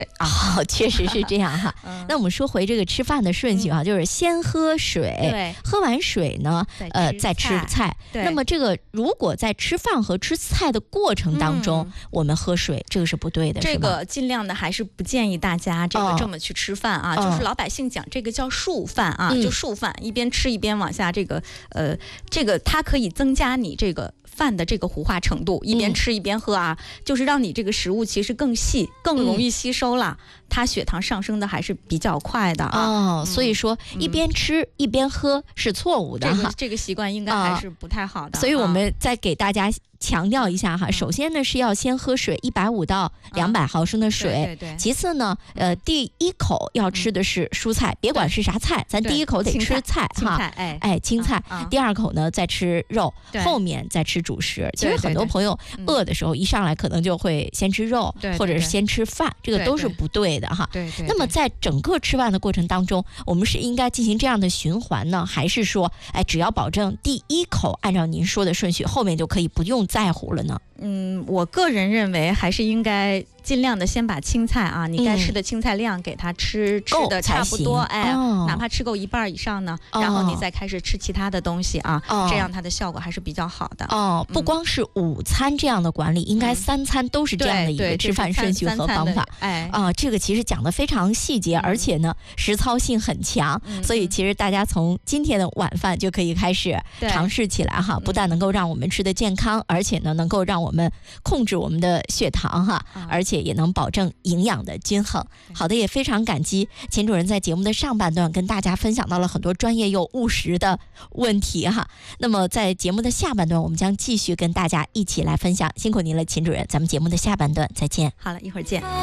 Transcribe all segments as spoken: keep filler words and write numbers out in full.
哦，确实是这样哈。嗯、那我们说回这个吃饭的顺序啊，嗯、就是先喝水， 对， 喝完水呢，呃，再吃菜。那么这个如果在吃饭和吃菜的过程当中，嗯、我们喝水，这个是不对的， 这个尽量的还是不建议大家这个这么去吃饭啊。哦、就是老百姓讲这个叫漱饭啊，嗯、就漱饭，一边吃一边往下这个呃，这个它可以增加你这个饭的这个糊化程度，一边吃一边喝啊，嗯、就是让你这个食物其实更细，更容易吸收了。嗯它血糖上升的还是比较快的啊， 哦，所以说一边吃、嗯、一边喝是错误的哈， 这个这个习惯应该还是不太好的。 所以我们再给大家强调一下哈，嗯、首先呢是要先喝水一百五到两百毫升的水， 嗯、对对对。 其次呢，呃，第一口要吃的是蔬菜，嗯、别管是啥菜，咱第一口得吃菜哈， 哎哎青菜。 啊、 第二口呢再吃肉，后面再吃主食。其实很多朋友饿的时候一上来可能就会先吃肉， 对对对或者是先吃饭，这个都是不对的哈。 对 对, 对, 对。 那么在整个吃饭的过程当中，我们是应该进行这样的循环呢，还是说，哎，只要保证第一口按照您说的顺序，后面就可以不用在乎了呢？ 嗯，我个人认为还是应该尽量的先把青菜啊，你该吃的青菜量给它吃、嗯、吃的差不多，哎、哦，哪怕吃够一半以上呢，哦、然后你再开始吃其他的东西啊，哦、这样它的效果还是比较好的。 哦，不光是午餐这样的管理，嗯、应该三餐都是这样的一个吃饭顺序和方法。 哎， 啊、呃，这个其实讲得非常细节，嗯、而且呢实操性很强，嗯、所以其实大家从今天的晚饭就可以开始尝试起来哈，不但能够让我们吃得健康，而且呢能够让我们控制我们的血糖哈，嗯、而且也能保证营养的均衡。好的，也非常感激秦主任在节目的上半段跟大家分享到了很多专业又务实的问题哈。那么在节目的下半段，我们将继续跟大家一起来分享，辛苦您了，秦主任。咱们节目的下半段再见。 好了，一会儿见。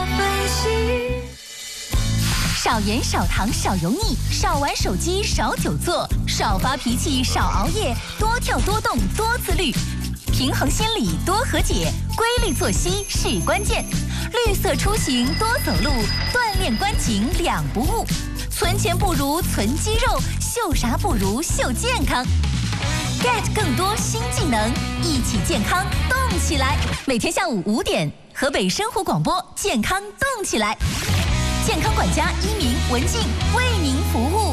少盐少糖少油腻，少玩手机少久坐，少发脾气少熬夜，多跳多动多自律。平衡心理多和解，规律作息是关键。绿色出行多走路，锻炼关颈两不误。存钱不如存肌肉，秀啥不如秀健康。get 更多新技能，一起健康动起来。每天下午五点，河北生活广播健康动起来，健康管家一鸣文静为您服务。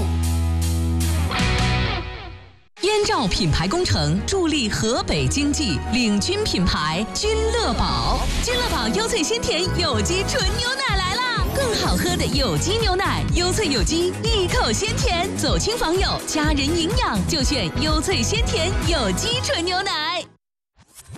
燕赵品牌工程助力河北经济，领军品牌君乐宝。君乐宝优萃鲜甜有机纯牛奶来啦！更好喝的有机牛奶，优萃有机，一口鲜甜。走亲访友，家人营养就选优萃鲜甜有机纯牛奶。